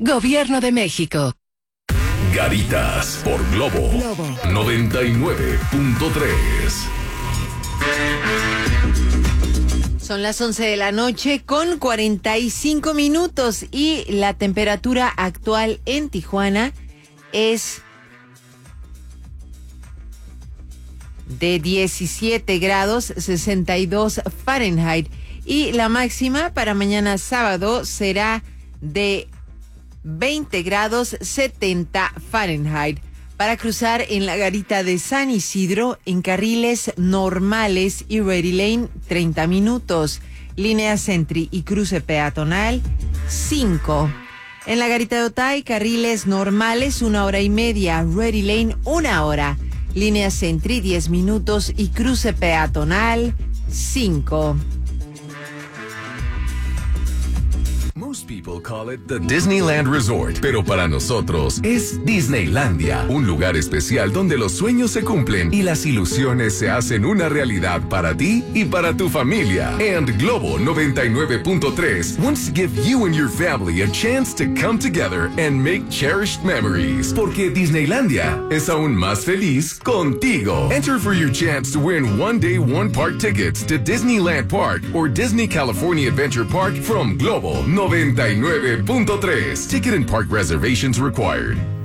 Gobierno de México. Garitas por Globo 99.3. Son las 11 de la noche con 45 minutos y la temperatura actual en Tijuana es de 17 grados 62 Fahrenheit y la máxima para mañana sábado será de 20 grados 70 Fahrenheit. Para cruzar en la garita de San Isidro en carriles normales y Ready Lane 30 minutos. Línea Sentry y cruce peatonal 5. En la garita de Otay, carriles normales 1 hora y media. Ready Lane 1 hora. Línea Sentry 10 minutos y cruce peatonal 5. Most people call it the Disneyland Resort, pero para nosotros es Disneylandia, un lugar especial donde los sueños se cumplen y las ilusiones se hacen una realidad para ti y para tu familia. And Globo 99.3 wants to give you and your family a chance to come together and make cherished memories, porque Disneylandia es aún más feliz contigo. Enter for your chance to win one-day, one-park tickets to Disneyland Park or Disney California Adventure Park from Globo 99.3. Ticket and park reservations required.